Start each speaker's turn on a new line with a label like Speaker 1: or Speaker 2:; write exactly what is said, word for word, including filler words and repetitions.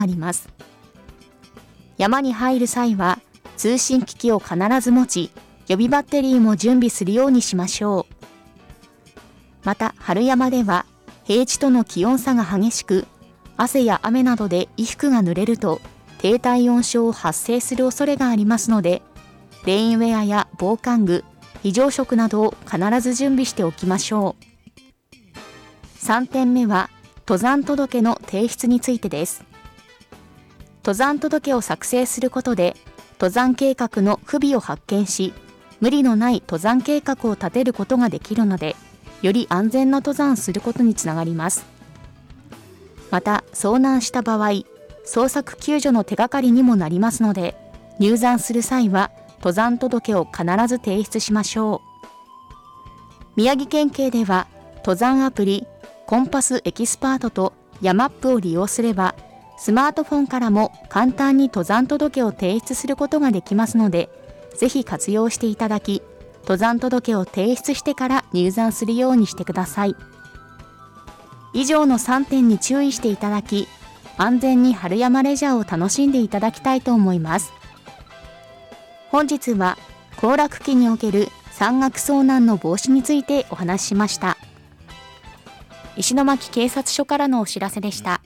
Speaker 1: あります。山に入る際は通信機器を必ず持ち、予備バッテリーも準備するようにしましょう。また春山では平地との気温差が激しく、汗や雨などで衣服が濡れると低体温症を発生する恐れがありますので、レインウェアや防寒具、非常食などを必ず準備しておきましょう。さんてんめは登山届の提出についてです。登山届を作成することで登山計画の不備を発見し、無理のない登山計画を立てることができるので、より安全な登山をすることにつながります。また遭難した場合、捜索救助の手がかりにもなりますので、入山する際は登山届を必ず提出しましょう。宮城県警では登山アプリコンパスエキスパートとヤマップを利用すれば、スマートフォンからも簡単に登山届を提出することができますので、ぜひ活用していただき、登山届を提出してから入山するようにしてください。以上のさんてんに注意していただき、安全に春山レジャーを楽しんでいただきたいと思います。本日は行楽期における山岳遭難の防止についてお話ししました。石巻警察署からのお知らせでした。